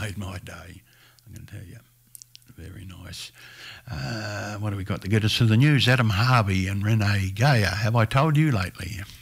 made my day, I can tell you. Very nice. What have we got to get us to the news? Adam Harvey and Renee Gayer. Have I told you lately?